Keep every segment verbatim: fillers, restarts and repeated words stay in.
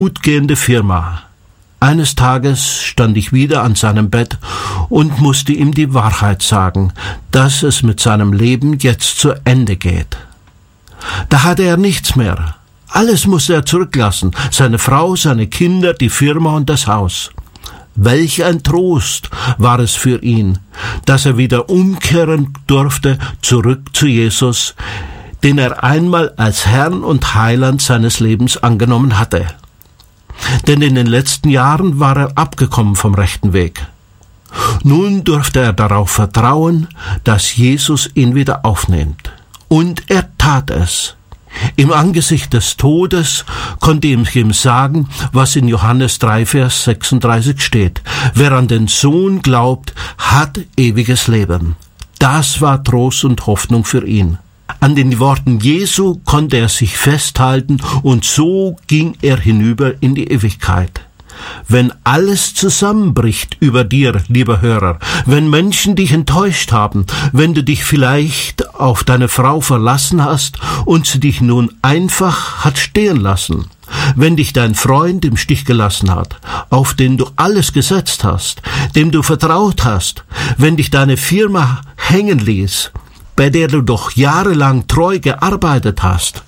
gut gehende Firma. Eines Tages stand ich wieder an seinem Bett und musste ihm die Wahrheit sagen, dass es mit seinem Leben jetzt zu Ende geht. Da hatte er nichts mehr. Alles musste er zurücklassen, seine Frau, seine Kinder, die Firma und das Haus. Welch ein Trost war es für ihn, dass er wieder umkehren durfte zurück zu Jesus, den er einmal als Herrn und Heiland seines Lebens angenommen hatte. Denn in den letzten Jahren war er abgekommen vom rechten Weg. Nun durfte er darauf vertrauen, dass Jesus ihn wieder aufnimmt. Und er tat es. Im Angesicht des Todes konnte ich ihm sagen, was in Johannes drei, Vers sechsunddreißig steht. Wer an den Sohn glaubt, hat ewiges Leben. Das war Trost und Hoffnung für ihn. An den Worten Jesu konnte er sich festhalten und so ging er hinüber in die Ewigkeit. Wenn alles zusammenbricht über dir, lieber Hörer, wenn Menschen dich enttäuscht haben, wenn du dich vielleicht auf deine Frau verlassen hast und sie dich nun einfach hat stehen lassen, wenn dich dein Freund im Stich gelassen hat, auf den du alles gesetzt hast, dem du vertraut hast, wenn dich deine Firma hängen ließ, bei der du doch jahrelang treu gearbeitet hast.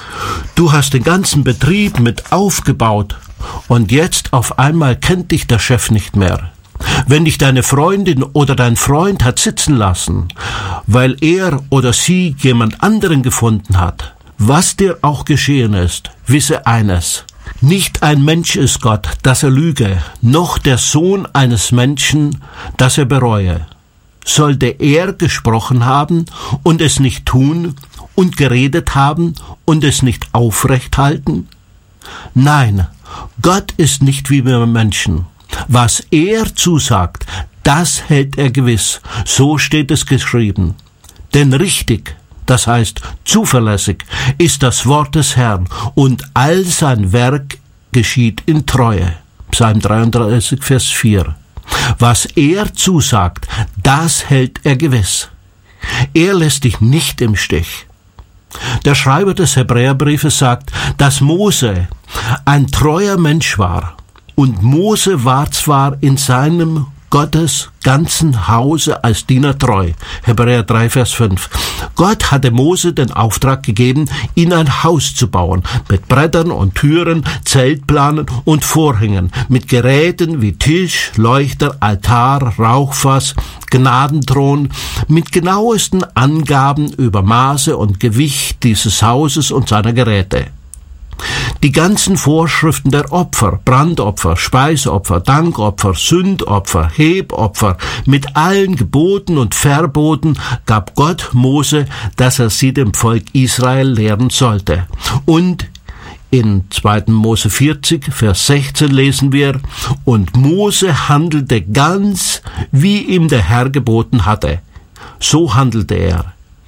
Du hast den ganzen Betrieb mit aufgebaut und jetzt auf einmal kennt dich der Chef nicht mehr. Wenn dich deine Freundin oder dein Freund hat sitzen lassen, weil er oder sie jemand anderen gefunden hat, was dir auch geschehen ist, wisse eines: Nicht ein Mensch ist Gott, dass er lüge, noch der Sohn eines Menschen, dass er bereue. Sollte er gesprochen haben und es nicht tun und geredet haben und es nicht aufrecht halten? Nein, Gott ist nicht wie wir Menschen. Was er zusagt, das hält er gewiss. So steht es geschrieben. Denn richtig, das heißt zuverlässig, ist das Wort des Herrn und all sein Werk geschieht in Treue. Psalm dreiunddreißig, Vers vier. Was er zusagt, das hält er gewiss. Er lässt dich nicht im Stich. Der Schreiber des Hebräerbriefes sagt, dass Mose ein treuer Mensch war. Und Mose war zwar in seinem Gottes ganzen Hause als Diener treu. Hebräer drei, Vers fünf. Gott hatte Mose den Auftrag gegeben, ihm ein Haus zu bauen, mit Brettern und Türen, Zeltplanen und Vorhängen, mit Geräten wie Tisch, Leuchter, Altar, Rauchfass, Gnadenthron, mit genauesten Angaben über Maße und Gewicht dieses Hauses und seiner Geräte. Die ganzen Vorschriften der Opfer, Brandopfer, Speisopfer, Dankopfer, Sündopfer, Hebopfer, mit allen Geboten und Verboten gab Gott Mose, dass er sie dem Volk Israel lehren sollte. Und in zweiten Mose vierzig, Vers sechzehn lesen wir, und Mose handelte ganz, wie ihm der Herr geboten hatte. So handelte er.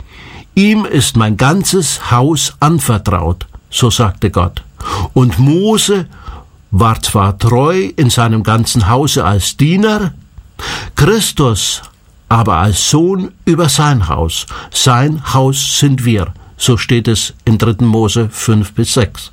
Ihm ist mein ganzes Haus anvertraut. So sagte Gott. Und Mose war zwar treu in seinem ganzen Hause als Diener, Christus aber als Sohn über sein Haus. Sein Haus sind wir. So steht es in dritten Mose fünf bis sechs.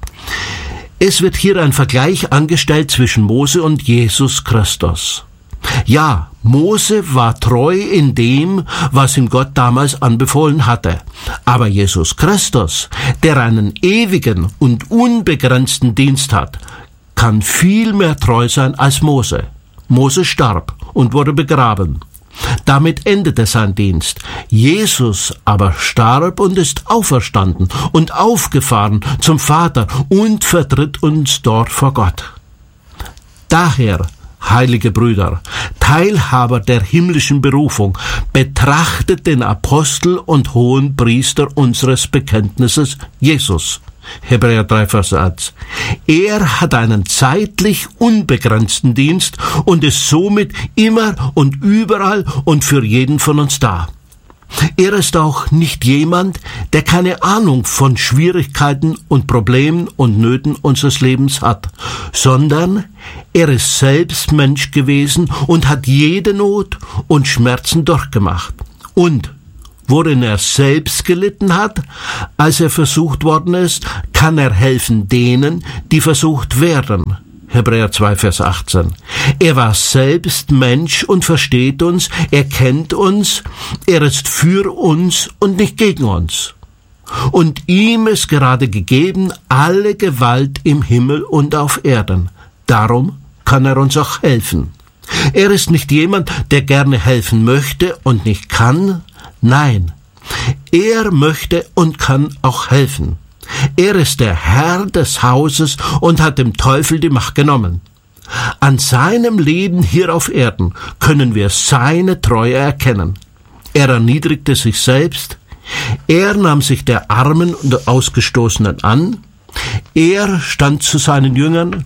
Es wird hier ein Vergleich angestellt zwischen Mose und Jesus Christus. Ja, Mose war treu in dem, was ihm Gott damals anbefohlen hatte. Aber Jesus Christus, der einen ewigen und unbegrenzten Dienst hat, kann viel mehr treu sein als Mose. Mose starb und wurde begraben. Damit endete sein Dienst. Jesus aber starb und ist auferstanden und aufgefahren zum Vater und vertritt uns dort vor Gott. Daher, heilige Brüder, Teilhaber der himmlischen Berufung, betrachtet den Apostel und Hohenpriester unseres Bekenntnisses, Jesus. Hebräer drei, Vers eins. Er hat einen zeitlich unbegrenzten Dienst und ist somit immer und überall und für jeden von uns da. Er ist auch nicht jemand, der keine Ahnung von Schwierigkeiten und Problemen und Nöten unseres Lebens hat, sondern er ist selbst Mensch gewesen und hat jede Not und Schmerzen durchgemacht. Und worin er selbst gelitten hat, als er versucht worden ist, kann er helfen denen, die versucht werden. Hebräer zwei, Vers achtzehn. Er war selbst Mensch und versteht uns, er kennt uns, er ist für uns und nicht gegen uns. Und ihm ist gerade gegeben alle Gewalt im Himmel und auf Erden. Darum kann er uns auch helfen. Er ist nicht jemand, der gerne helfen möchte und nicht kann. Nein, er möchte und kann auch helfen. Er ist der Herr des Hauses und hat dem Teufel die Macht genommen. An seinem Leben hier auf Erden können wir seine Treue erkennen. Er erniedrigte sich selbst, er nahm sich der Armen und Ausgestoßenen an, er stand zu seinen Jüngern,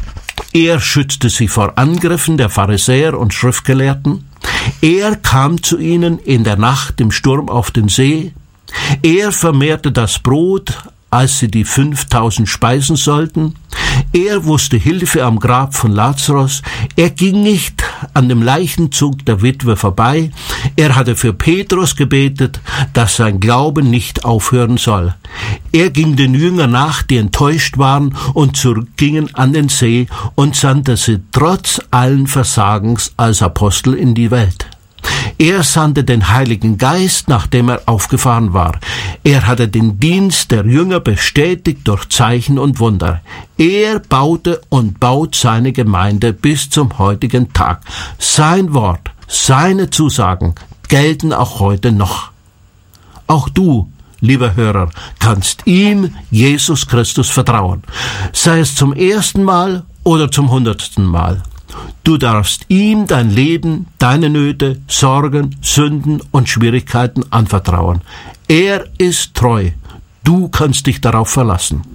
er schützte sie vor Angriffen der Pharisäer und Schriftgelehrten, er kam zu ihnen in der Nacht im Sturm auf den See, er vermehrte das Brot, als sie die fünftausend speisen sollten. Er wusste Hilfe am Grab von Lazarus. Er ging nicht an dem Leichenzug der Witwe vorbei. Er hatte für Petrus gebetet, dass sein Glaube nicht aufhören soll. Er ging den Jüngern nach, die enttäuscht waren und zurückgingen an den See und sandte sie trotz allen Versagens als Apostel in die Welt. Er sandte den Heiligen Geist, nachdem er aufgefahren war. Er hatte den Dienst der Jünger bestätigt durch Zeichen und Wunder. Er baute und baut seine Gemeinde bis zum heutigen Tag. Sein Wort, seine Zusagen gelten auch heute noch. Auch du, lieber Hörer, kannst ihm, Jesus Christus, vertrauen. Sei es zum ersten Mal oder zum hundertsten Mal. Du darfst ihm dein Leben, deine Nöte, Sorgen, Sünden und Schwierigkeiten anvertrauen. Er ist treu. Du kannst dich darauf verlassen.